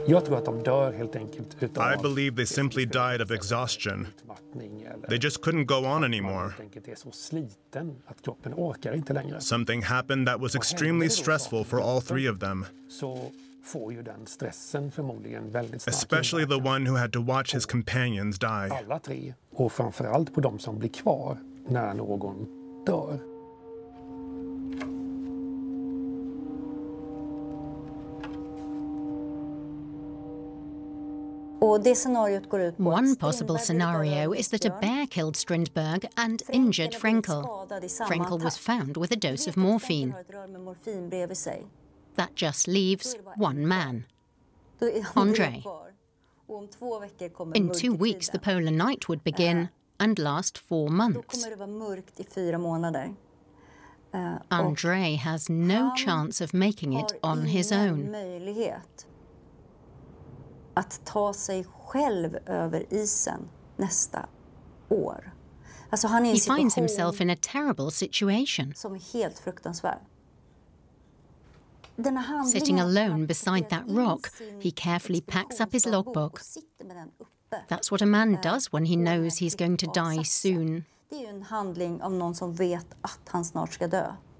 Jag tror att de dör helt enkelt I believe they simply died of exhaustion. They just couldn't go on anymore. Something happened that was extremely stressful for all three of them, especially the one who had to watch his companions die. Alla tre, och framförallt på de som blir kvar när någon dör. One possible scenario is that a bear killed Strindberg and injured Frenkel. Frenkel was found with a dose of morphine. That just leaves one man, André. In 2 weeks, the polar night would begin and last 4 months. André has no chance of making it on his own. Att ta sig själv över isen nästa år. Alltså han är i en situation he finds himself in a terrible situation. Som är helt fruktansvärd. Sitting alone beside that rock, he carefully packs up his logbook. That's what a man does when he knows he's going to die soon. Det är ju en handling av någon som vet att han snart ska dö.